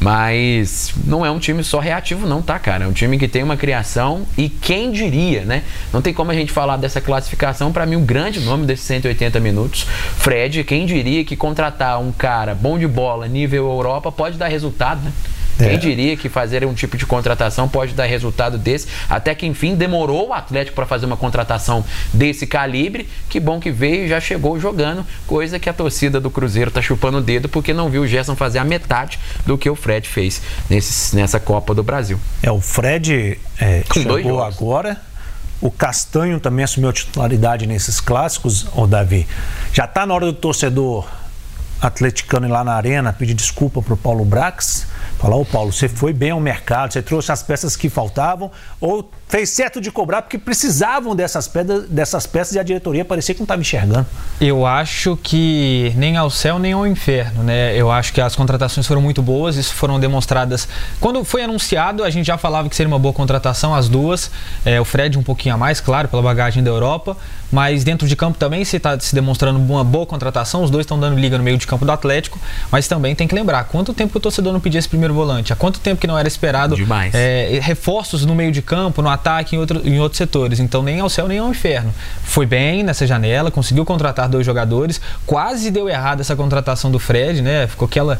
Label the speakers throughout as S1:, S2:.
S1: Mas não é um time só reativo não, tá, cara? É um time que tem uma criação e quem diria, né? Não tem como a gente falar dessa classificação. Para mim, o grande nome desses 180 minutos, Fred. Quem diria que contratar um cara bom de bola, nível Europa, pode dar resultado, né? Quem diria que fazer um tipo de contratação pode dar resultado desse? Até que, enfim, demorou o Atlético para fazer uma contratação desse calibre. Que bom que veio e já chegou jogando, coisa que a torcida do Cruzeiro tá chupando o dedo porque não viu o Gerson fazer a metade do que o Fred fez nessa Copa do Brasil.
S2: O Fred chegou agora. O Castanho também assumiu a titularidade nesses clássicos, Davi. Já está na hora do torcedor atleticano ir lá na arena pedir desculpa para o Paulo Brax, falar: Paulo, você foi bem ao mercado, você trouxe as peças que faltavam, ou fez certo de cobrar porque precisavam dessas peças e a diretoria parecia que não estava enxergando.
S3: Eu acho que nem ao céu nem ao inferno, né? Eu acho que as contratações foram muito boas, isso foram demonstradas. Quando foi anunciado, a gente já falava que seria uma boa contratação, as duas. O Fred um pouquinho a mais, claro, pela bagagem da Europa, mas dentro de campo também se está se demonstrando uma boa contratação. Os dois estão dando liga no meio de campo do Atlético, mas também tem que lembrar quanto tempo que o torcedor não pedia esse primeiro volante, há quanto tempo que não era esperado reforços no meio de campo, no ataque, em outros setores. Então nem ao céu nem ao inferno. Foi bem nessa janela, conseguiu contratar 2 jogadores, quase deu errado essa contratação do Fred, né? Ficou aquela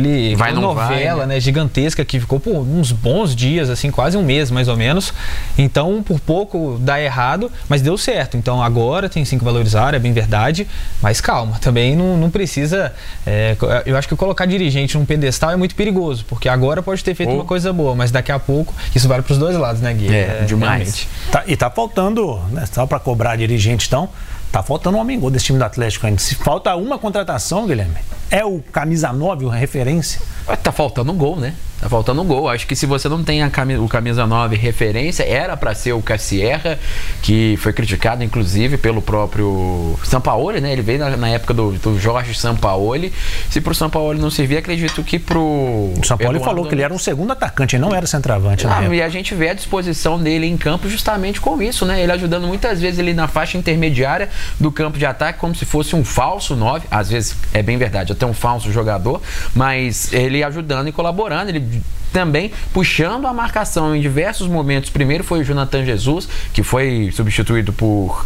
S3: novela, né, gigantesca que ficou por uns bons dias, assim, quase um mês mais ou menos. Então por pouco dá errado, mas deu certo. Então agora tem sim que valorizar, é bem verdade, mas calma, também não precisa. Eu acho que colocar dirigente num pedestal é muito perigoso, porque agora pode ter feito uma coisa boa, mas daqui a pouco isso vale para os dois lados, né, Gui?
S1: Demais.
S2: E tá faltando, né, só para cobrar dirigente, então, tá faltando um homem-gol desse time do Atlético ainda. Se falta uma contratação, Guilherme, é o camisa 9 a referência?
S1: Tá faltando um gol, né? Tá faltando um gol. Acho que se você não tem o camisa 9 referência, era para ser o Cassierra, que foi criticado inclusive pelo próprio Sampaoli, né? Ele veio na época do Jorge Sampaoli. Se pro Sampaoli não servir, acredito que pro...
S2: O Sampaoli falou que ele era um segundo atacante, ele não era centroavante.
S1: E a gente vê a disposição dele em campo justamente com isso, né? Ele ajudando muitas vezes ele na faixa intermediária do campo de ataque, como se fosse um falso 9. Às vezes é bem verdade, até um falso jogador, mas ele ajudando e colaborando, ele também puxando a marcação em diversos momentos. Primeiro foi o Jonathan Jesus, que foi substituído por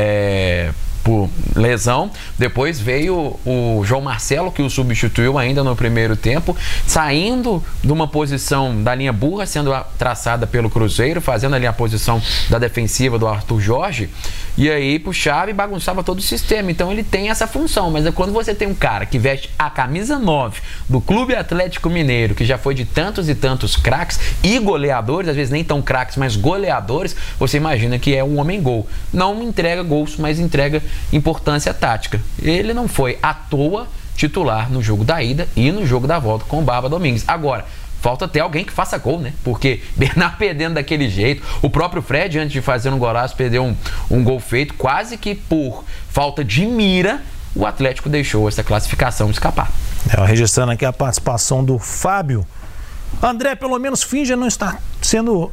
S1: lesão. Depois veio o João Marcelo, que o substituiu ainda no primeiro tempo, saindo de uma posição da linha burra, sendo traçada pelo Cruzeiro, fazendo ali a posição da defensiva do Arthur Jorge, e aí puxava e bagunçava todo o sistema. Então ele tem essa função, mas é quando você tem um cara que veste a camisa 9 do Clube Atlético Mineiro, que já foi de tantos e tantos craques e goleadores, às vezes nem tão craques, mas goleadores, você imagina que é um homem-gol. Não entrega gols, mas entrega importância tática. Ele não foi à toa titular no jogo da ida e no jogo da volta com o Barba Domingues. Agora, falta ter alguém que faça gol, né? Porque Bernard perdendo daquele jeito, o próprio Fred, antes de fazer um golaço, perdeu um gol feito, quase que por falta de mira, o Atlético deixou essa classificação escapar.
S2: Registrando aqui a participação do Fábio. André, pelo menos finge não estar sendo...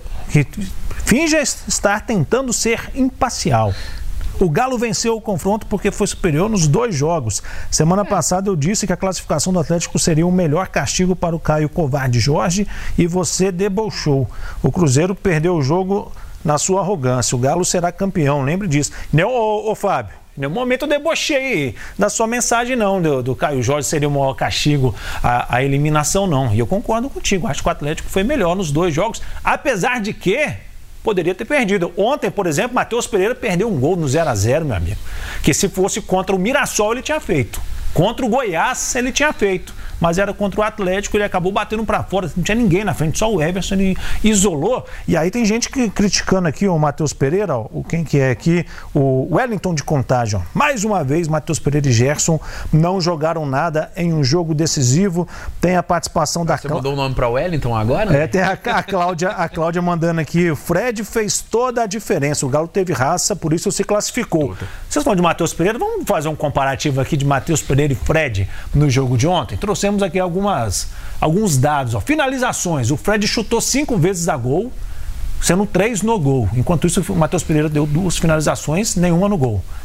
S2: Finge estar tentando ser imparcial. O Galo venceu o confronto porque foi superior nos 2 jogos. Semana passada eu disse que a classificação do Atlético seria o melhor castigo para o Caio Covarde Jorge e você debochou. O Cruzeiro perdeu o jogo na sua arrogância. O Galo será campeão, lembre disso. Ô Fábio, em nenhum momento eu debochei da sua mensagem, não, do Caio Jorge seria o maior castigo a eliminação, não. E eu concordo contigo, acho que o Atlético foi melhor nos 2 jogos, apesar de que poderia ter perdido. Ontem, por exemplo, Matheus Pereira perdeu um gol no 0-0, meu amigo. Que se fosse contra o Mirassol, ele tinha feito. Contra o Goiás, ele tinha feito. Mas era contra o Atlético, ele acabou batendo para fora. Não tinha ninguém na frente, só o Everson, ele isolou. E aí tem gente criticando aqui o Matheus Pereira, quem que é aqui? O Wellington de Contagem. Mais uma vez, Matheus Pereira e Gerson não jogaram nada em um jogo decisivo. Tem a participação da...
S1: Você mudou o nome para Wellington agora? Né?
S2: Tem a Cláudia mandando aqui. O Fred fez toda a diferença. O Galo teve raça, por isso se classificou. Vocês falam de Matheus Pereira? Vamos fazer um comparativo aqui de Matheus Pereira e Fred no jogo de ontem? Trouxemos aqui alguns dados. Finalizações. O Fred chutou 5 vezes a gol, sendo 3 no gol. Enquanto isso, o Matheus Pereira deu 2 finalizações, nenhuma no gol.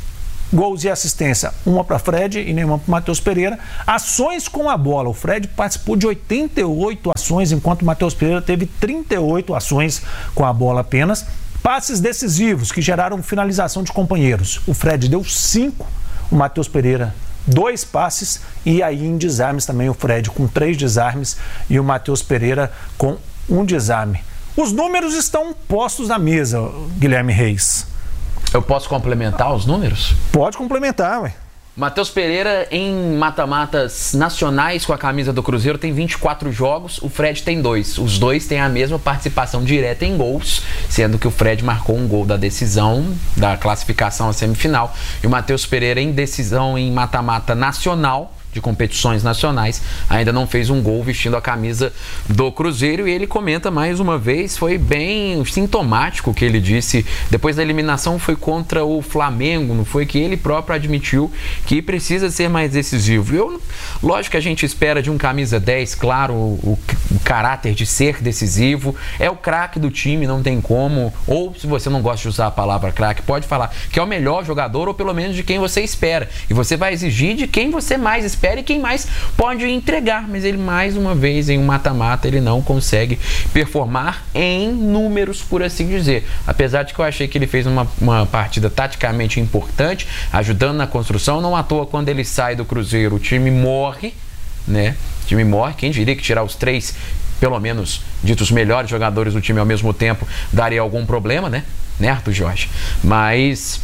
S2: Gols e assistência, uma para Fred e nenhuma para Matheus Pereira. Ações com a bola, o Fred participou de 88 ações, enquanto o Matheus Pereira teve 38 ações com a bola apenas. Passes decisivos que geraram finalização de companheiros. O Fred deu 5, o Matheus Pereira 2 passes, e aí em desarmes também o Fred com 3 desarmes e o Matheus Pereira com 1 desarme. Os números estão postos na mesa, Guilherme Reis.
S1: Eu posso complementar os números?
S2: Pode complementar, ué.
S1: Matheus Pereira em mata-matas nacionais com a camisa do Cruzeiro tem 24 jogos, o Fred tem 2. Os dois têm a mesma participação direta em gols, sendo que o Fred marcou um gol da decisão da classificação à semifinal e o Matheus Pereira em decisão em mata-mata nacional, de competições nacionais, ainda não fez um gol vestindo a camisa do Cruzeiro. E ele comenta mais uma vez, foi bem sintomático o que ele disse depois da eliminação, foi contra o Flamengo, não foi, que ele próprio admitiu que precisa ser mais decisivo. Lógico que a gente espera de um camisa 10, claro, o caráter de ser decisivo, é o craque do time, não tem como, ou se você não gosta de usar a palavra craque, pode falar que é o melhor jogador, ou pelo menos de quem você espera, e você vai exigir de quem você mais espera e quem mais pode entregar, mas ele mais uma vez em um mata-mata ele não consegue performar em números, por assim dizer, apesar de que eu achei que ele fez uma partida taticamente importante, ajudando na construção. Não à toa, quando ele sai do Cruzeiro o time morre, né? O time morre, quem diria que tirar os 3 pelo menos ditos melhores jogadores do time ao mesmo tempo daria algum problema, né Arthur Jorge? Mas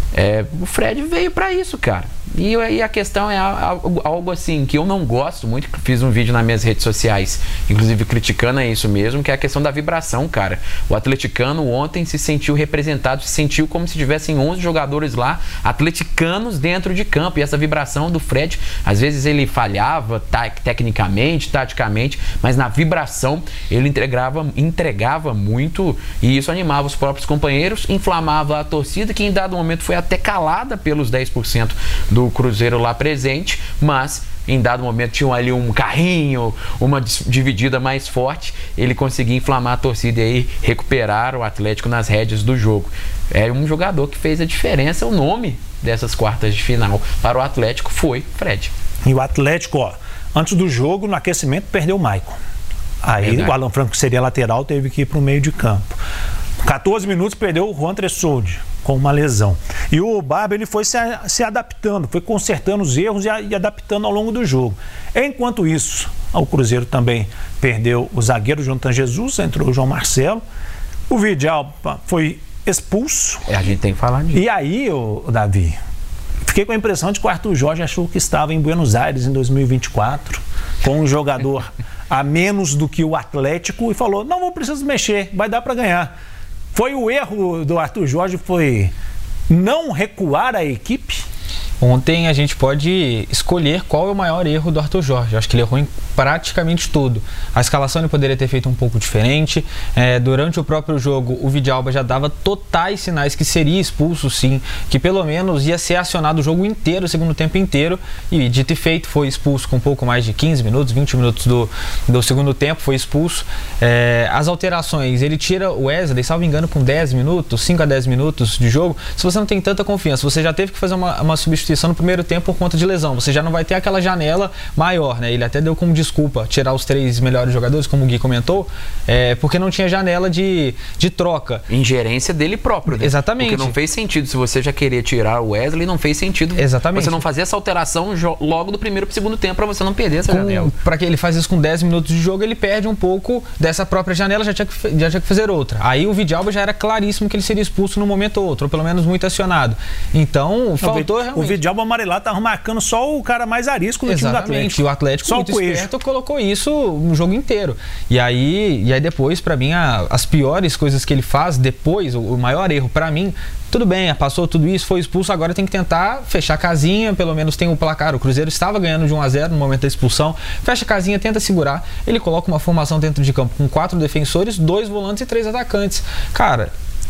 S1: o Fred veio pra isso, cara. E a questão é algo assim que eu não gosto muito, que fiz um vídeo nas minhas redes sociais, inclusive criticando isso mesmo, que é a questão da vibração, cara. O atleticano ontem se sentiu representado, se sentiu como se tivessem 11 jogadores lá, atleticanos dentro de campo. E essa vibração do Fred, às vezes ele falhava tecnicamente, taticamente, mas na vibração ele entregava muito, e isso animava os próprios companheiros, inflamava a torcida, que em dado momento foi até calada pelos 10% do Cruzeiro lá presente, mas em dado momento tinha ali um carrinho, uma dividida mais forte, ele conseguia inflamar a torcida e aí recuperar o Atlético nas rédeas do jogo. É um jogador que fez a diferença. O nome dessas quartas de final para o Atlético foi Fred.
S2: E o Atlético, antes do jogo, no aquecimento, perdeu o Maicon. Aí o Alan Franco, que seria lateral, teve que ir para o meio de campo. 14 minutos perdeu o Juan Tressoldi com uma lesão. E o Barba, ele foi se adaptando, foi consertando os erros e adaptando ao longo do jogo. Enquanto isso, o Cruzeiro também perdeu o zagueiro Jonathan Jesus, entrou o João Marcelo. O Vidal foi expulso.
S1: A gente tem que falar disso.
S2: E aí, Davi, fiquei com a impressão de que o Arthur Jorge achou que estava em Buenos Aires em 2024, com um jogador a menos do que o Atlético, e falou, não preciso mexer, vai dar para ganhar. Foi o erro do Arthur Jorge, foi não recuar a equipe?
S3: Ontem a gente pode escolher qual é o maior erro do Arthur Jorge. Eu acho que ele errou em praticamente tudo. A escalação ele poderia ter feito um pouco diferente. Durante o próprio jogo, o Vidalba já dava totais sinais que seria expulso, sim, que pelo menos ia ser acionado o jogo inteiro, o segundo tempo inteiro, e dito e feito, foi expulso com um pouco mais de 15 minutos, 20 minutos do segundo tempo, foi expulso. As alterações, ele tira o Wesley, salvo engano, com 10 minutos, 5 a 10 minutos de jogo. Se você não tem tanta confiança, você já teve que fazer uma substituição no primeiro tempo por conta de lesão, você já não vai ter aquela janela maior, né? Ele até deu como desculpa tirar os 3 melhores jogadores, como o Gui comentou, porque não tinha janela de troca.
S1: Ingerência dele próprio, né?
S3: Exatamente.
S1: Porque não fez sentido, se você já queria tirar o Wesley, não fez sentido.
S3: Exatamente.
S1: Você não fazer essa alteração logo do primeiro pro segundo tempo, para você não perder essa janela.
S3: Para que ele faz isso com 10 minutos de jogo, ele perde um pouco dessa própria janela, já tinha que fazer outra. Aí o Vidalba já era claríssimo que ele seria expulso num momento ou outro, ou pelo menos muito acionado. Então, faltou realmente.
S2: O Vidalba amarelado estava marcando só o cara mais arisco do time do Atlético.
S3: E o Atlético, muito esperto, colocou isso no jogo inteiro. E aí depois, para mim, as piores coisas que ele faz depois, o maior erro para mim, tudo bem, passou tudo isso, foi expulso, agora tem que tentar fechar a casinha, pelo menos tem o placar. O Cruzeiro estava ganhando de 1-0 no momento da expulsão, fecha a casinha, tenta segurar, ele coloca uma formação dentro de campo com 4 defensores, 2 volantes e 3 atacantes. Cara,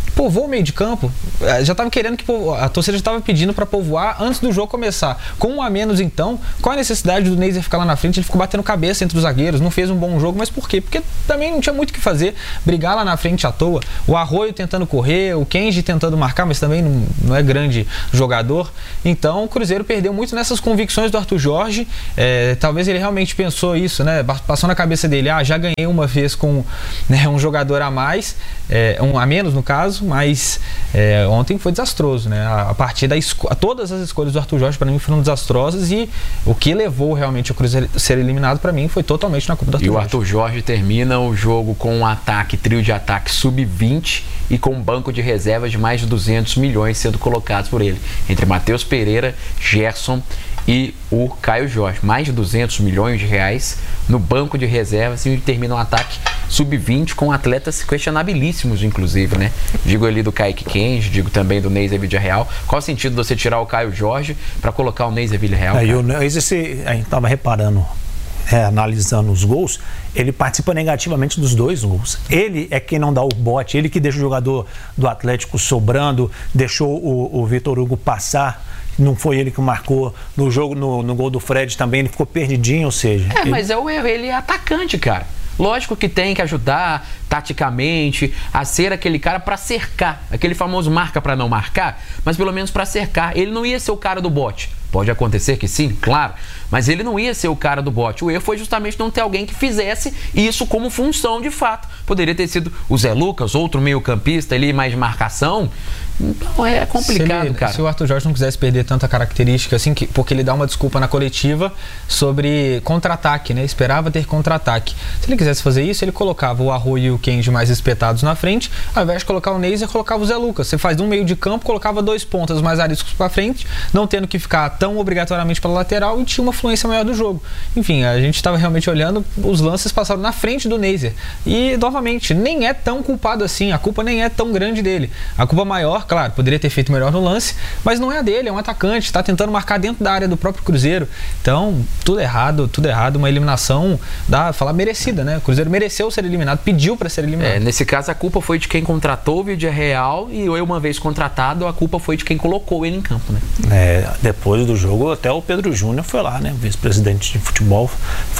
S3: povoou o meio de campo. Já estava querendo que a torcida já estava pedindo para povoar antes do jogo começar. Com um a menos, então, qual a necessidade do Neiser ficar lá na frente? Ele ficou batendo cabeça entre os zagueiros, não fez um bom jogo, mas por quê? Porque também não tinha muito o que fazer, brigar lá na frente à toa. O Arroio tentando correr, o Kenji tentando marcar, mas também não é grande jogador. Então, o Cruzeiro perdeu muito nessas convicções do Arthur Jorge. Talvez ele realmente pensou isso, né? Passou na cabeça dele, já ganhei uma vez com, né, um jogador a mais, um a menos no caso, mas ontem foi desastroso, né? A partir todas as escolhas do Arthur Jorge para mim foram desastrosas, e o que levou realmente o Cruzeiro a ser eliminado para mim foi totalmente na culpa do Arthur Jorge.
S1: E o Arthur Jorge termina o jogo com um trio de ataque sub-20 e com um banco de reservas de mais de 200 milhões sendo colocados por ele, entre Matheus Pereira, Gerson e o Caio Jorge. Mais de 200 milhões de reais no banco de reservas, e termina um ataque sub-20 com atletas questionabilíssimos, inclusive, né? Digo ali do Kaique Kenji, digo também do Neiser Villarreal. Qual o sentido de você tirar o Caio Jorge para colocar o Neiser Villarreal?
S2: A gente estava reparando, analisando os gols, ele participa negativamente dos dois gols. Ele é quem não dá o bote, ele que deixa o jogador do Atlético sobrando, deixou o Vitor Hugo passar. Não foi ele que marcou no jogo, no gol do Fred também, ele ficou perdidinho, ou seja...
S1: Mas é o erro, ele é atacante, cara. Lógico que tem que ajudar taticamente a ser aquele cara para cercar, aquele famoso marca para não marcar, mas pelo menos para cercar. Ele não ia ser o cara do bote. Pode acontecer que sim, claro, mas ele não ia ser o cara do bote. O erro foi justamente não ter alguém que fizesse isso como função de fato. Poderia ter sido o Zé Lucas, outro meio-campista ali, mais de marcação. Então é complicado, cara.
S3: Se o Arthur Jorge não quisesse perder tanta característica assim, porque ele dá uma desculpa na coletiva sobre contra-ataque, né? Esperava ter contra-ataque. Se ele quisesse fazer isso, ele colocava o Arroio e o Kenji mais espetados na frente, ao invés de colocar o Neiser, colocava o Zé Lucas. Você faz um meio de campo, colocava dois pontas mais ariscos para frente, não tendo que ficar tão obrigatoriamente pela lateral, e tinha uma fluência maior do jogo. Enfim, a gente estava realmente olhando, os lances passaram na frente do Neiser. E, novamente, nem é tão culpado assim, a culpa nem é tão grande dele. A culpa maior, claro, poderia ter feito melhor no lance, mas não é a dele, é um atacante, está tentando marcar dentro da área do próprio Cruzeiro. Então, tudo errado, uma eliminação, merecida, né? O Cruzeiro mereceu ser eliminado, pediu para ser eliminado.
S1: Nesse caso, a culpa foi de quem contratou o Villarreal, e eu, uma vez contratado, a culpa foi de quem colocou ele em campo, né?
S2: Depois do jogo, até o Pedro Júnior foi lá, né? O vice-presidente de futebol,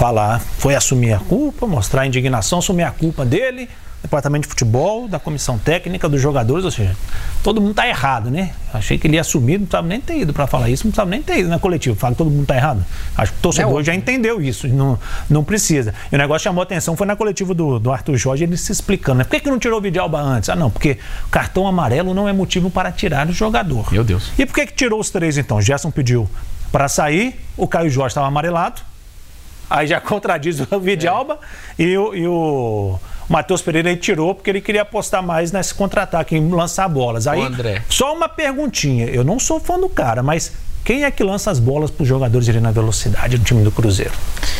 S2: foi assumir a culpa, mostrar a indignação, assumir a culpa dele, departamento de futebol, da comissão técnica, dos jogadores, ou seja, todo mundo tá errado, né? Achei que ele ia assumir, não precisava nem ter ido para falar isso, não precisava nem ter ido na coletiva, falar que todo mundo tá errado. Acho que o torcedor já entendeu isso, não precisa. E o negócio chamou a atenção, foi na coletiva do Arthur Jorge, ele se explicando, né? Por que não tirou o Vidalba antes? Não, porque cartão amarelo não é motivo para tirar o jogador.
S1: Meu Deus.
S2: E por que tirou os três então? Gerson pediu para sair, o Caio Jorge estava amarelado, aí já contradiz o Vidalba, e o Matheus Pereira tirou porque ele queria apostar mais nesse contra-ataque, em lançar bolas. Aí,
S1: André,
S2: só uma perguntinha, eu não sou fã do cara, mas quem é que lança as bolas para os jogadores ali na velocidade do time do Cruzeiro?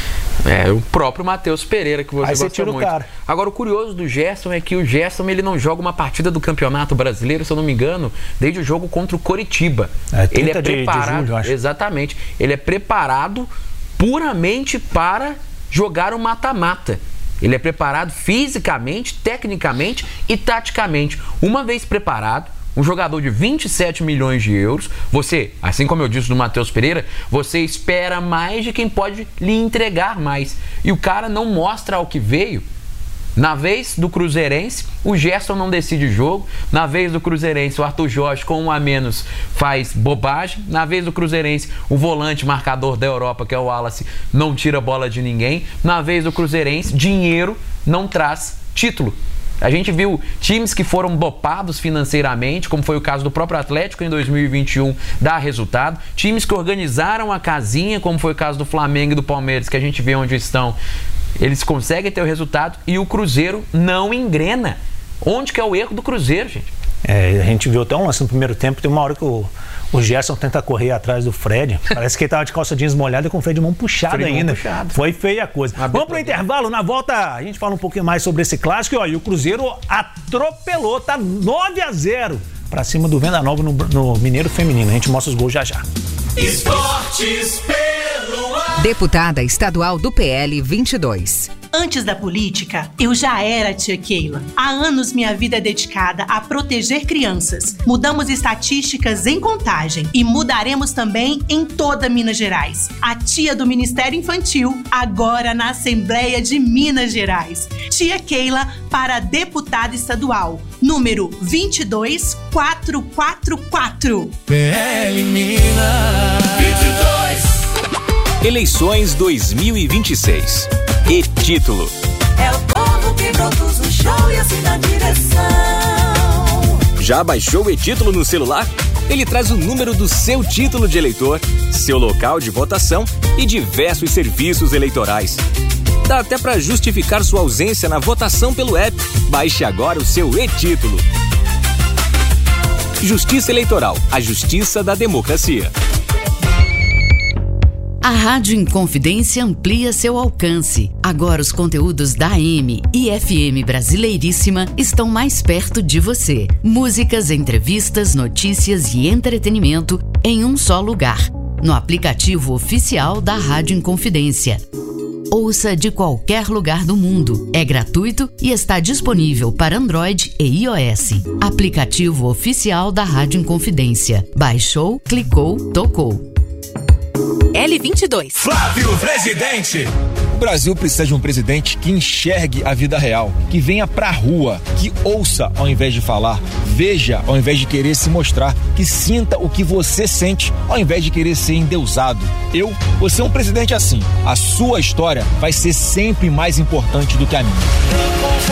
S1: O próprio Matheus Pereira, que você gosta
S2: tira
S1: muito.
S2: O cara.
S1: Agora, o curioso do Gerson é que o Gerson, ele não joga uma partida do Campeonato Brasileiro, se eu não me engano, desde o jogo contra o Coritiba.
S2: 30
S1: ele é preparado,
S2: de julho, acho.
S1: Exatamente. Ele é preparado puramente para jogar o mata-mata. Ele é preparado fisicamente, tecnicamente e taticamente. Uma vez preparado, um jogador de 27 milhões de euros, você, assim como eu disse do Matheus Pereira, você espera mais de quem pode lhe entregar mais. E o cara não mostra ao que veio. Na vez do Cruzeirense, o Gerson não decide jogo. Na vez do Cruzeirense, o Arthur Jorge, com um a menos, faz bobagem. Na vez do Cruzeirense, o volante marcador da Europa, que é o Wallace, não tira bola de ninguém. Na vez do Cruzeirense, dinheiro não traz título. A gente viu times que foram dopados financeiramente, como foi o caso do próprio Atlético em 2021, dar resultado. Times que organizaram a casinha, como foi o caso do Flamengo e do Palmeiras, que a gente vê onde estão. Eles conseguem ter o resultado e o Cruzeiro não engrena. Onde que é o erro do Cruzeiro, gente?
S2: A gente viu até um lance no primeiro tempo, tem uma hora que o Gerson tenta correr atrás do Fred. Parece que ele estava de calça jeans molhada e com o freio de mão puxado ainda. Foi feia a coisa. Vamos pro intervalo, na volta a gente fala um pouquinho mais sobre esse clássico. E o Cruzeiro atropelou, tá 9-0 para cima do Venda Nova no Mineiro Feminino. A gente mostra os gols já já.
S4: Esportes pelo ar. Deputada estadual do PL 22.
S5: Antes da política, eu já era a tia Keila. Há anos minha vida é dedicada a proteger crianças. Mudamos estatísticas em Contagem e mudaremos também em toda Minas Gerais. A tia do Ministério Infantil, agora na Assembleia de Minas Gerais. Tia Keila para deputada estadual, número 22444.
S6: PL Minas 22.
S7: Eleições 2026. E-título.
S8: É o povo que produz o show e assina a direção.
S7: Já baixou o e-título no celular? Ele traz o número do seu título de eleitor, seu local de votação e diversos serviços eleitorais. Dá até para justificar sua ausência na votação pelo app. Baixe agora o seu e-título. Justiça Eleitoral, a justiça da democracia.
S4: A Rádio Inconfidência amplia seu alcance. Agora os conteúdos da AM e FM Brasileiríssima estão mais perto de você. Músicas, entrevistas, notícias e entretenimento em um só lugar. No aplicativo oficial da Rádio Inconfidência. Ouça de qualquer lugar do mundo. É gratuito e está disponível para Android e iOS. Aplicativo oficial da Rádio Inconfidência. Baixou, clicou, tocou.
S8: L22.
S6: Flávio Presidente.
S9: O Brasil precisa de um presidente que enxergue a vida real, que venha pra rua, que ouça ao invés de falar, veja ao invés de querer se mostrar, que sinta o que você sente ao invés de querer ser endeusado. Eu vou ser um presidente assim. A sua história vai ser sempre mais importante do que a minha.